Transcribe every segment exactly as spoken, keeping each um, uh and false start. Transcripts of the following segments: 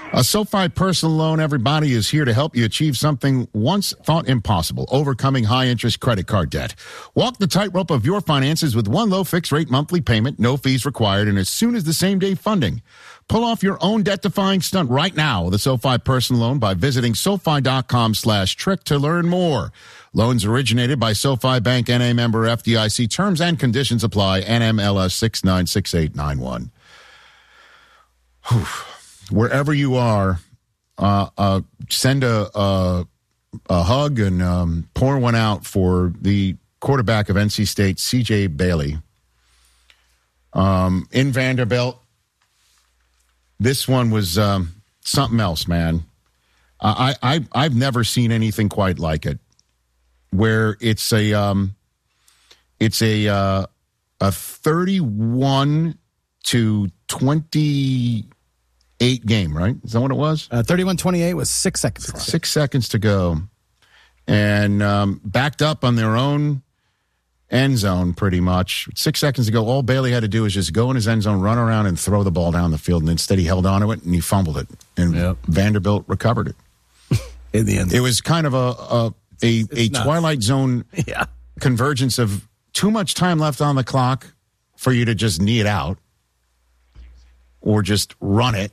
A SoFi personal loan, everybody, is here to help you achieve something once thought impossible, overcoming high-interest credit card debt. Walk the tightrope of your finances with one low fixed-rate monthly payment, no fees required, and as soon as the same-day funding. Pull off your own debt-defying stunt right now with a SoFi personal loan by visiting SoFi.com slash trick to learn more. Loans originated by SoFi Bank, N A member F D I C. Terms and conditions apply. N M L S six nine six eight nine one. Whew. Wherever you are, uh, uh, send a, a, a hug and um, pour one out for the quarterback of N C State, C J Bailey. Um, in Vanderbilt, this one was um, something else, man. I, I, I've never seen anything quite like it, where it's a um, it's a uh, a thirty-one to twenty. Eight game, right? Is that what it was? Uh, thirty-one twenty-eight was six seconds left. Six seconds to go. And um, backed up on their own end zone, pretty much. Six seconds to go. All Bailey had to do was just go in his end zone, run around, and throw the ball down the field. And instead he held on to it, and he fumbled it. And yep. Vanderbilt recovered it. In the end. It was kind of a a, a, a Twilight Zone yeah. convergence of too much time left on the clock for you to just knee it out or just run it.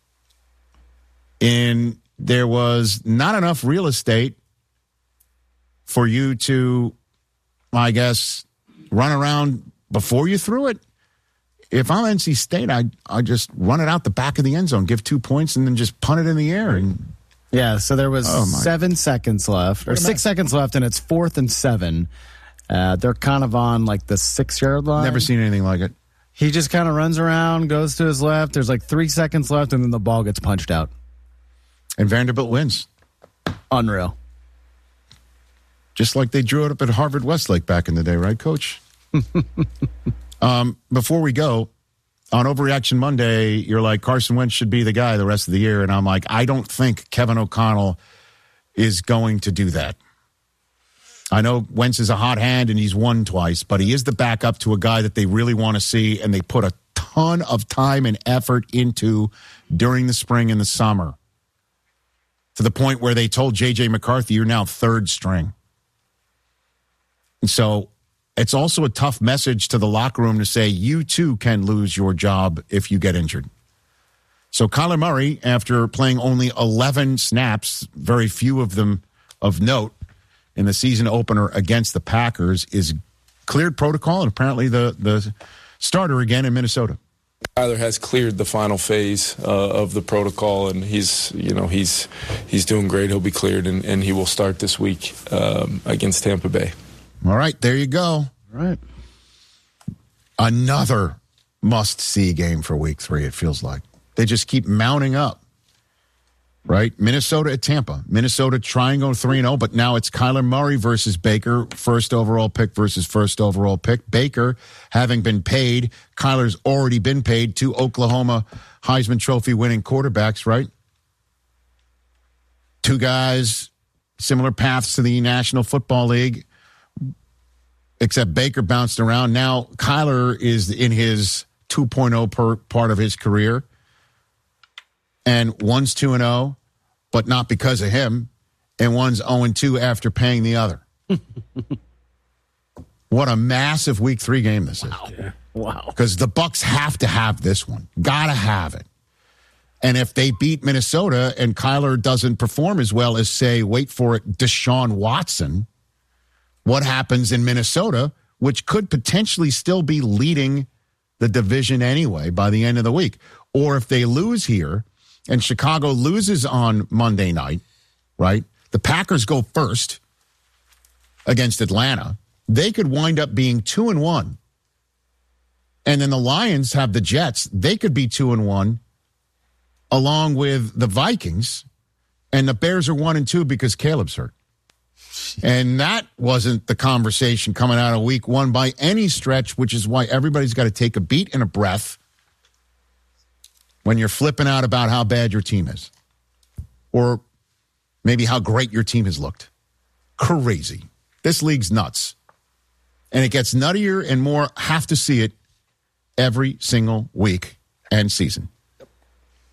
And there was not enough real estate for you to, I guess, run around before you threw it. If I'm N C State, I I just run it out the back of the end zone, give two points, and then just punt it in the air. And yeah, so there was oh seven seconds left, or six seconds left, and it's fourth and seven. Uh, they're kind of on like the six-yard line. Never seen anything like it. He just kind of runs around, goes to his left. There's like three seconds left, and then the ball gets punched out. And Vanderbilt wins. Unreal. Just like they drew it up at Harvard Westlake back in the day, right, Coach? um, before we go, on Overreaction Monday, you're like, Carson Wentz should be the guy the rest of the year. And I'm like, I don't think Kevin O'Connell is going to do that. I know Wentz is a hot hand and he's won twice, but he is the backup to a guy that they really want to see, and they put a ton of time and effort into during the spring and the summer. To the point where they told J J McCarthy, you're now third string. And so it's also a tough message to the locker room to say, you too can lose your job if you get injured. So Kyler Murray, after playing only eleven snaps, very few of them of note, in the season opener against the Packers, is cleared protocol and apparently the, the starter again in Minnesota. Kyler has cleared the final phase uh, of the protocol, and he's, you know, he's he's doing great. He'll be cleared, and, and he will start this week um, against Tampa Bay. All right, there you go. All right, another must-see game for Week Three. It feels like they just keep mounting up. Right, Minnesota at Tampa. Minnesota trying to go three and zero, but now it's Kyler Murray versus Baker, first overall pick versus first overall pick. Baker having been paid, Kyler's already been paid. Two Oklahoma Heisman Trophy winning quarterbacks, right? Two guys, similar paths to the National Football League, except Baker bounced around. Now Kyler is in his two point oh per part of his career. And one's two and oh, but not because of him. And one's oh and two after paying the other. What a massive Week Three game this wow. is. Yeah. Wow. Because the Bucs have to have this one. Gotta have it. And if they beat Minnesota and Kyler doesn't perform as well as, say, wait for it, Deshaun Watson, what happens in Minnesota, which could potentially still be leading the division anyway by the end of the week? Or if they lose here, and Chicago loses on Monday night, right? The Packers go first against Atlanta. They could wind up being two and one. And then the Lions have the Jets. They could be two and one along with the Vikings. And the Bears are one and two because Caleb's hurt. And that wasn't the conversation coming out of week one by any stretch, which is why everybody's got to take a beat and a breath when you're flipping out about how bad your team is. Or maybe how great your team has looked. Crazy. This league's nuts. And it gets nuttier and more. Have to see it every single week and season.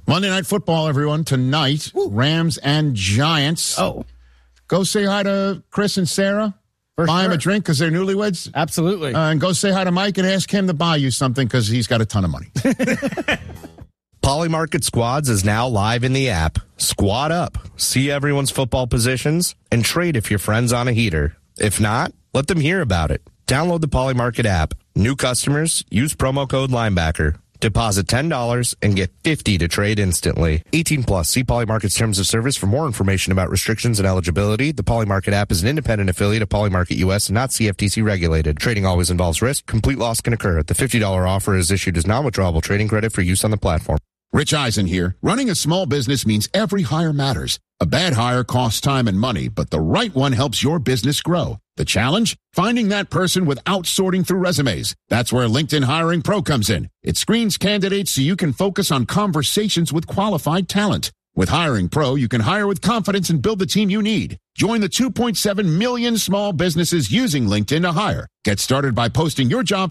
Monday Night Football, everyone. Tonight, Woo. Rams and Giants. Oh. Go say hi to Chris and Sarah. For buy sure. them a drink because they're newlyweds. Absolutely. Uh, and go say hi to Mike and ask him to buy you something because he's got a ton of money. Polymarket Squads is now live in the app. Squad up, see everyone's football positions, and trade if your friend's on a heater. If not, let them hear about it. Download the Polymarket app. New customers, use promo code Linebacker. Deposit ten dollars and get fifty dollars to trade instantly. eighteen plus. See Polymarket's terms of service for more information about restrictions and eligibility. The Polymarket app is an independent affiliate of Polymarket U S and not C F T C regulated. Trading always involves risk. Complete loss can occur. The fifty dollars offer is issued as non-withdrawable trading credit for use on the platform. Rich Eisen here. Running a small business means every hire matters. A bad hire costs time and money, but the right one helps your business grow. The challenge? Finding that person without sorting through resumes. That's where LinkedIn Hiring Pro comes in. It screens candidates so you can focus on conversations with qualified talent. With Hiring Pro, you can hire with confidence and build the team you need. Join the two point seven million small businesses using LinkedIn to hire. Get started by posting your job